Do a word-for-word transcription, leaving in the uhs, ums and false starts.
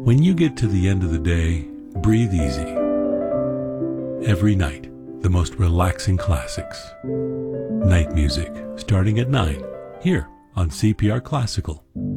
When you get to the end of the day, breathe easy. Every night, the most relaxing classics. Night music, starting at nine, here on C P R Classical.